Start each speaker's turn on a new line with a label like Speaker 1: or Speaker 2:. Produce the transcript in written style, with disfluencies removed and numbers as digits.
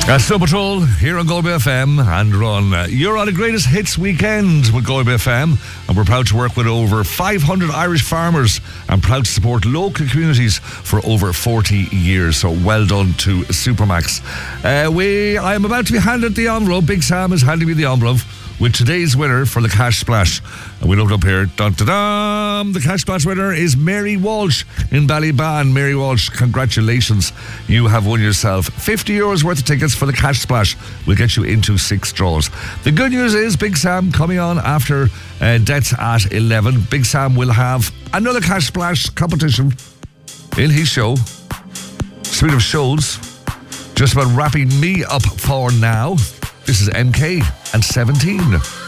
Speaker 1: Snow Patrol here on Galway FM and run. You're on the greatest hits weekend with Galway FM, and we're proud to work with over 500 Irish farmers and proud to support local communities for over 40 years. So well done to Supermax. I am about to be handed the envelope. Big Sam is handing me the envelope with today's winner for the Cash Splash. And we looked up here. Dun, dun, dun. The Cash Splash winner is Mary Walsh in Ballyban. Mary Walsh, congratulations. You have won yourself €50 worth of tickets for the Cash Splash. We'll get you into 6 draws. The good news is Big Sam coming on after Deaths at 11. Big Sam will have another Cash Splash competition in his show. Speaking of shows, just about wrapping me up for now. This is MK and 17.